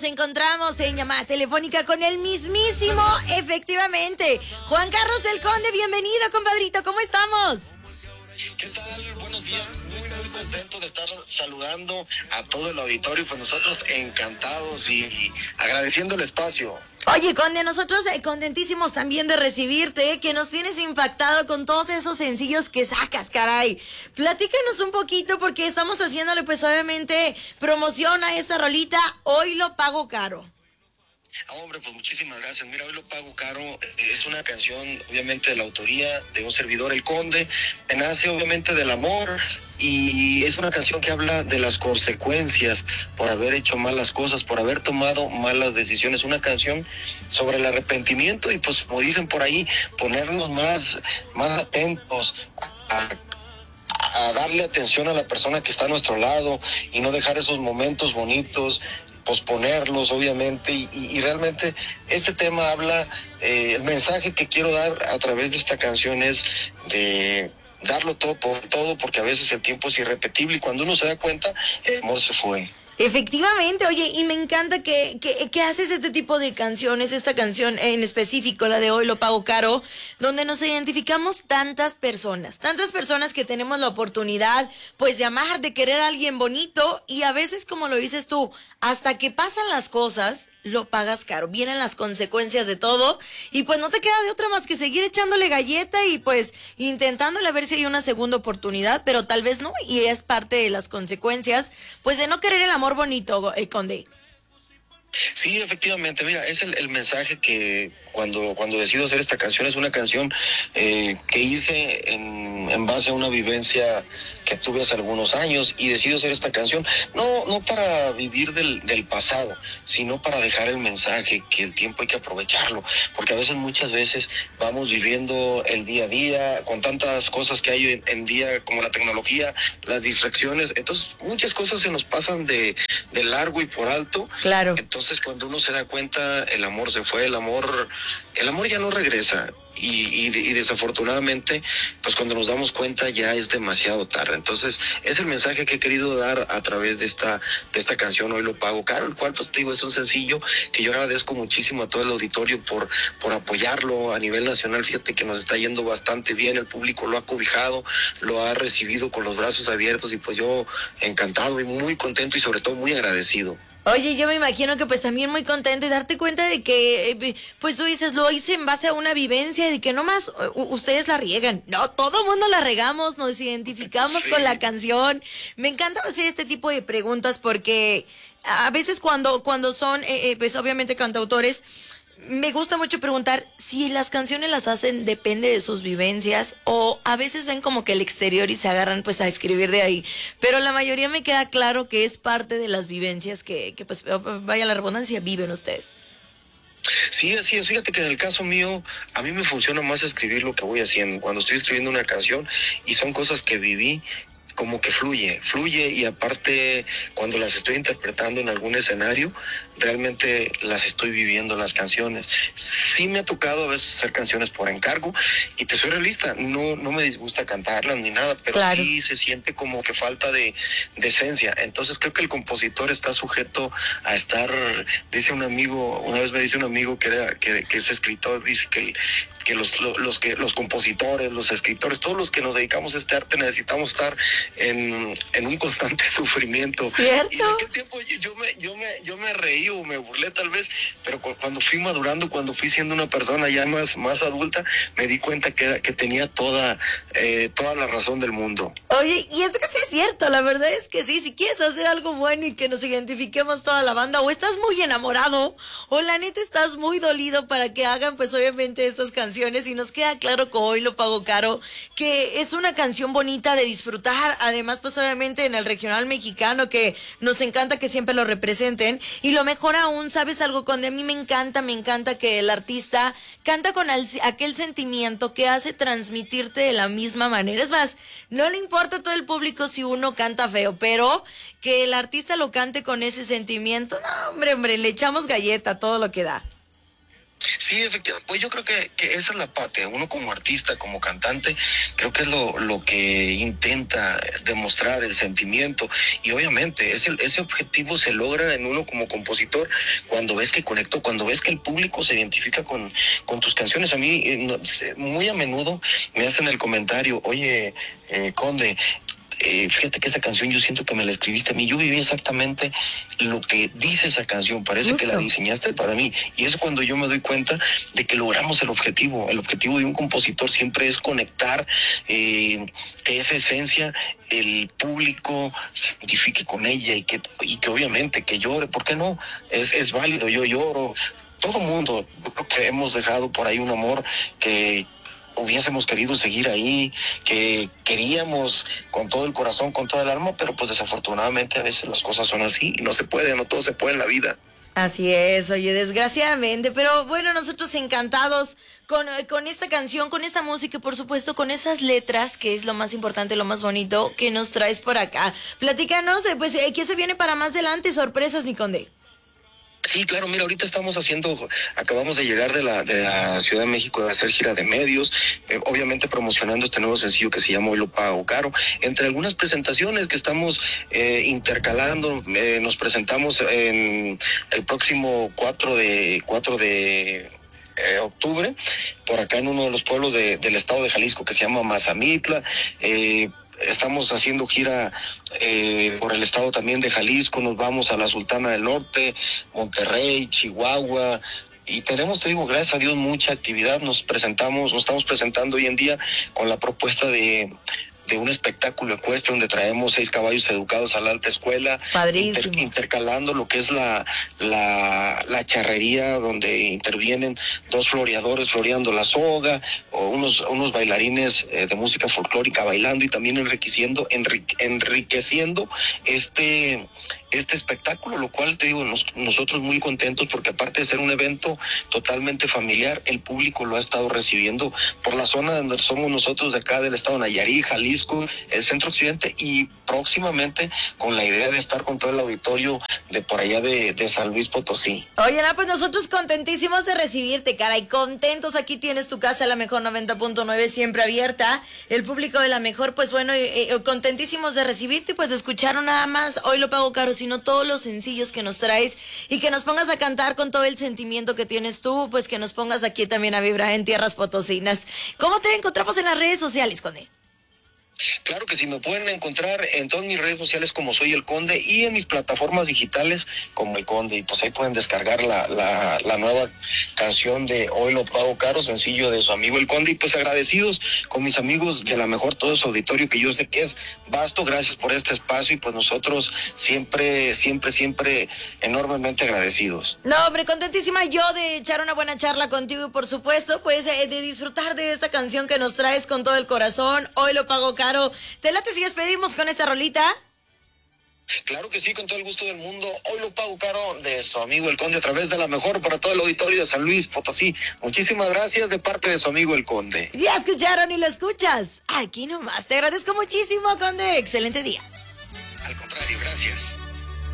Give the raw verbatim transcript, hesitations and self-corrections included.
encontramos en llamada telefónica con el mismísimo, efectivamente, Juan Carlos del Conde. Bienvenido, compadrito, ¿cómo estamos? ¿Qué tal? Buenos días, muy muy contento de estar saludando a todo el auditorio, pues nosotros encantados y, y agradeciendo el espacio. Oye, Conde, nosotros eh, contentísimos también de recibirte, eh, que nos tienes impactado con todos esos sencillos que sacas, caray. Platícanos un poquito porque estamos haciéndole pues obviamente promoción a esta rolita, Hoy lo pago caro. Ah, hombre, pues muchísimas gracias. Mira, Hoy lo pago caro es una canción obviamente de la autoría de un servidor, El Conde, que nace obviamente del amor y es una canción que habla de las consecuencias por haber hecho malas cosas, por haber tomado malas decisiones. Una canción sobre el arrepentimiento y pues como dicen por ahí, ponernos más, más atentos a a darle atención a la persona que está a nuestro lado y no dejar esos momentos bonitos, posponerlos obviamente y, y, y realmente este tema habla, eh, el mensaje que quiero dar a través de esta canción es de darlo todo por todo, porque a veces el tiempo es irrepetible y cuando uno se da cuenta el amor se fue. Efectivamente, oye, y me encanta que, que, que haces este tipo de canciones, esta canción en específico, la de Hoy lo pago caro, donde nos identificamos tantas personas, tantas personas que tenemos la oportunidad, pues, de amar, de querer a alguien bonito, y a veces, como lo dices tú, hasta que pasan las cosas, lo pagas caro, vienen las consecuencias de todo, y pues no te queda de otra más que seguir echándole galleta y pues intentándole a ver si hay una segunda oportunidad, pero tal vez no, y es parte de las consecuencias, pues de no querer el amor bonito, eh, Conde. Sí, efectivamente, mira, es el, el mensaje que cuando, cuando decido hacer esta canción, es una canción eh, que hice en, en base a una vivencia que tuve hace algunos años y decido hacer esta canción, no, no para vivir del, del pasado, sino para dejar el mensaje que el tiempo hay que aprovecharlo, porque a veces, muchas veces, vamos viviendo el día a día con tantas cosas que hay en, en día, como la tecnología, las distracciones, entonces muchas cosas se nos pasan de, de largo y por alto. Claro. Entonces cuando uno se da cuenta, el amor se fue, el amor, el amor ya no regresa. Y, y, y desafortunadamente, pues cuando nos damos cuenta ya es demasiado tarde. Entonces, es el mensaje que he querido dar a través de esta, de esta canción, Hoy lo pago caro, el cual, pues te digo, es un sencillo que yo agradezco muchísimo a todo el auditorio por, por apoyarlo a nivel nacional. Fíjate que nos está yendo bastante bien, el público lo ha cobijado, lo ha recibido con los brazos abiertos y pues yo encantado y muy contento y sobre todo muy agradecido. Oye, yo me imagino que pues también muy contento y darte cuenta de que, pues tú dices, lo hice en base a una vivencia y de que nomás ustedes la riegan. No, todo el mundo la regamos, nos identificamos sí. con la canción. Me encanta hacer este tipo de preguntas porque a veces cuando, cuando son, eh, pues obviamente cantautores, me gusta mucho preguntar si las canciones las hacen depende de sus vivencias o a veces ven como que el exterior y se agarran pues a escribir de ahí, pero la mayoría me queda claro que es parte de las vivencias que, que pues vaya la redundancia, viven ustedes. Sí, así es. Fíjate que en el caso mío, a mí me funciona más escribir lo que voy haciendo. Cuando estoy escribiendo una canción y son cosas que viví, como que fluye, fluye y aparte cuando las estoy interpretando en algún escenario, realmente las estoy viviendo las canciones. Sí me ha tocado a veces hacer canciones por encargo y te soy realista, no, no me disgusta cantarlas ni nada, pero claro, sí se siente como que falta de, de esencia. Entonces creo que el compositor está sujeto a estar, dice un amigo, una vez me dice un amigo que, era, que, que es escritor, dice que el, que los, los, los que los compositores, los escritores, todos los que nos dedicamos a este arte necesitamos estar en, en un constante sufrimiento. ¿Cierto? Y de qué tiempo yo, yo me yo me yo me reí o me burlé tal vez, pero cu cuando fui madurando, cuando fui siendo una persona ya más más adulta, me di cuenta que, que tenía toda eh, toda la razón del mundo. Oye, y es que sí es cierto, la verdad es que sí, si quieres hacer algo bueno y que nos identifiquemos toda la banda, o estás muy enamorado, o la neta estás muy dolido para que hagan pues obviamente estas canciones, y nos queda claro que Hoy lo pago caro, que es una canción bonita de disfrutar, además pues obviamente en el regional mexicano que nos encanta que siempre lo representen, y lo mejor aún, ¿sabes algo, Conde? A mí me encanta, me encanta que el artista canta con al, aquel sentimiento que hace transmitirte de la misma manera, es más, no le importa a todo el público si uno canta feo, pero que el artista lo cante con ese sentimiento, no, hombre, hombre, le echamos galleta, todo lo que da. Sí, efectivamente, pues yo creo que, que esa es la parte, uno como artista, como cantante, creo que es lo, lo que intenta demostrar el sentimiento, y obviamente ese, ese objetivo se logra en uno como compositor cuando ves que conectó, cuando ves que el público se identifica con, con tus canciones. A mí eh, no, muy a menudo me hacen el comentario, oye, eh, Conde, Eh, fíjate que esa canción yo siento que me la escribiste a mí, yo viví exactamente lo que dice esa canción, parece Justo. que la diseñaste para mí, y es cuando yo me doy cuenta de que logramos el objetivo. El objetivo de un compositor siempre es conectar, eh, que esa esencia el público se identifique con ella, y que, y que obviamente que llore, ¿por qué no? Es, es válido, yo lloro, todo mundo, yo creo que hemos dejado por ahí un amor que hubiésemos querido seguir ahí, que queríamos con todo el corazón, con toda el alma, pero pues desafortunadamente a veces las cosas son así y no se puede, no todo se puede en la vida. Así es, oye, desgraciadamente, pero bueno, nosotros encantados con, con esta canción, con esta música y por supuesto con esas letras, que es lo más importante, lo más bonito que nos traes por acá. Platícanos, pues, ¿qué se viene para más adelante? Sorpresas, mi Conde. Sí, claro, mira, ahorita estamos haciendo, acabamos de llegar de la, de la Ciudad de México de hacer gira de medios, eh, obviamente promocionando este nuevo sencillo que se llama Hoy lo pago caro, entre algunas presentaciones que estamos eh, intercalando. Eh, nos presentamos en el próximo cuatro de eh, octubre, por acá en uno de los pueblos de, del estado de Jalisco que se llama Mazamitla. eh, Estamos haciendo gira eh, por el estado también de Jalisco, nos vamos a la Sultana del Norte, Monterrey, Chihuahua, y tenemos, te digo, gracias a Dios, mucha actividad. Nos presentamos, nos estamos presentando hoy en día con la propuesta de, de un espectáculo ecuestre donde traemos seis caballos educados a la alta escuela, inter, intercalando lo que es la, la, la charrería, donde intervienen dos floreadores floreando la soga, o unos, unos bailarines eh, de música folclórica bailando, y también enriqueciendo, enrique, enriqueciendo este... este espectáculo, lo cual te digo, nos, nosotros muy contentos, porque aparte de ser un evento totalmente familiar, el público lo ha estado recibiendo por la zona donde somos nosotros, de acá del estado de Nayarit, Jalisco, el centro occidente, y próximamente con la idea de estar con todo el auditorio de por allá de, de San Luis Potosí. Oye, no, pues nosotros contentísimos de recibirte, caray, contentos. Aquí tienes tu casa, La Mejor noventa punto nueve, siempre abierta, el público de La Mejor, pues bueno, eh, eh, contentísimos de recibirte, pues de escuchar nada más Hoy lo pago caro, sino todos los sencillos que nos traes, y que nos pongas a cantar con todo el sentimiento que tienes tú, pues que nos pongas aquí también a vibrar en tierras potosinas. ¿Cómo te encontramos en las redes sociales, Conde? Claro que sí, me pueden encontrar en todas mis redes sociales como Soy el Conde, y en mis plataformas digitales como El Conde, y pues ahí pueden descargar la, la, la nueva canción de Hoy lo pago caro, sencillo de su amigo El Conde. Y pues agradecidos con mis amigos de La Mejor, todo su auditorio, que yo sé que es vasto, gracias por este espacio, y pues nosotros siempre, siempre, siempre enormemente agradecidos. No, hombre, contentísima yo de echar una buena charla contigo, y por supuesto, pues eh, de disfrutar de esta canción que nos traes con todo el corazón, Hoy lo pago caro. ¿Te late si despedimos con esta rolita? Claro que sí, con todo el gusto del mundo. Hoy lo pago caro, de su amigo El Conde, a través de La Mejor, para todo el auditorio de San Luis Potosí. Muchísimas gracias de parte de su amigo El Conde. Ya escucharon y lo escuchas aquí nomás. Te agradezco muchísimo, Conde. Excelente día.